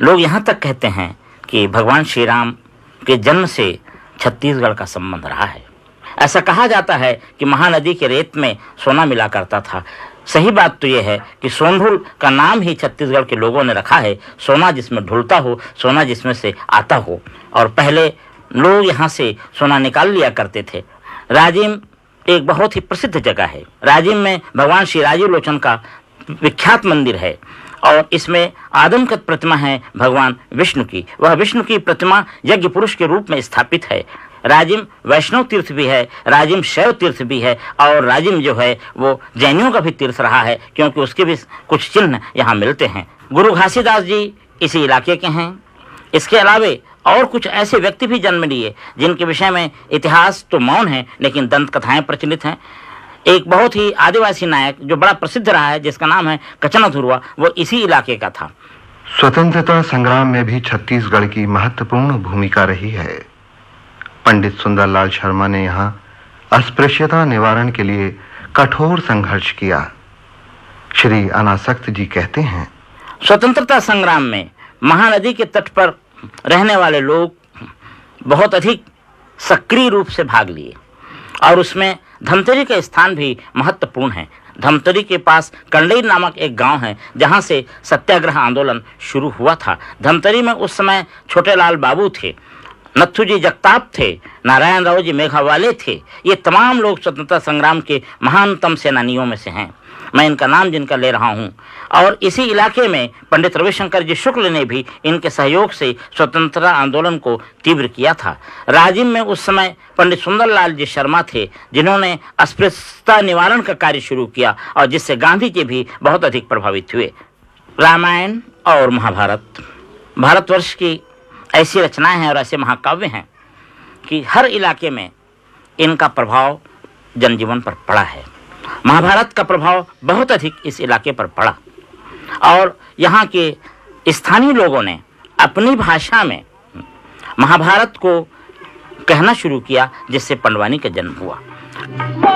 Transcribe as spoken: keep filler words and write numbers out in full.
लोग यहाँ तक कहते हैं कि भगवान श्री राम के जन्म से छत्तीसगढ़ का संबंध रहा है। ऐसा कहा जाता है कि महानदी के रेत में सोना मिला करता था। सही बात तो यह है कि सोनढुल का नाम ही छत्तीसगढ़ के लोगों ने रखा है, सोना जिसमें ढुलता हो, सोना जिसमें से आता हो। और पहले लोग यहाँ से सोना निकाल लिया करते थे। राजिम एक बहुत ही प्रसिद्ध जगह है। राजिम में भगवान श्री राजीव लोचन का विख्यात मंदिर है और इसमें आदमकद प्रतिमा है भगवान विष्णु की। वह विष्णु की प्रतिमा यज्ञ पुरुष के रूप में स्थापित है। राजिम वैष्णव तीर्थ भी है, राजिम शैव तीर्थ भी है और राजिम जो है वो जैनियों का भी तीर्थ रहा है, क्योंकि उसके भी कुछ चिन्ह यहाँ मिलते हैं। गुरु घासीदास जी इसी इलाके के हैं। इसके अलावे और कुछ ऐसे व्यक्ति भी जन्म लिए जिनके विषय में इतिहास तो मौन है, लेकिन दंत कथाएं प्रचलित हैं। एक बहुत ही आदिवासी नायक जो बड़ा प्रसिद्ध रहा है, जिसका नाम है कचना धुरवा, वो इसी इलाके का था। स्वतंत्रता संग्राम में भी छत्तीसगढ़ की महत्वपूर्ण भूमिका रही है। पंडित सुंदरलाल शर्मा ने यहाँ अस्पृश्यता निवारण के लिए कठोर संघर्ष किया। श्री अनासक्त जी कहते हैं, स्वतंत्रता संग्राम में महानदी के तट पर रहने वाले लोग बहुत अधिक सक्रिय रूप से भाग लिए और उसमें धमतरी का स्थान भी महत्वपूर्ण है। धमतरी के पास कंडई नामक एक गांव है जहां से सत्याग्रह आंदोलन शुरू हुआ था। धमतरी में उस समय छोटे लाल बाबू थे, नथुजी जगताप थे, नारायण राव जी मेघावाले थे। ये तमाम लोग स्वतंत्रता संग्राम के महानतम सेनानियों में से हैं। मैं इनका नाम जिनका ले रहा हूँ। और इसी इलाके में पंडित रविशंकर जी शुक्ल ने भी इनके सहयोग से स्वतंत्रता आंदोलन को तीव्र किया था। राजिम में उस समय पंडित सुंदरलाल जी शर्मा थे जिन्होंने अस्पृश्यता निवारण का कार्य शुरू किया और जिससे गांधी जी भी बहुत अधिक प्रभावित हुए। रामायण और महाभारत भारतवर्ष की ऐसी रचनाएं हैं और ऐसे महाकाव्य हैं कि हर इलाके में इनका प्रभाव जनजीवन पर पड़ा है। महाभारत का प्रभाव बहुत अधिक इस इलाके पर पड़ा और यहाँ के स्थानीय लोगों ने अपनी भाषा में महाभारत को कहना शुरू किया, जिससे पंडवानी का जन्म हुआ।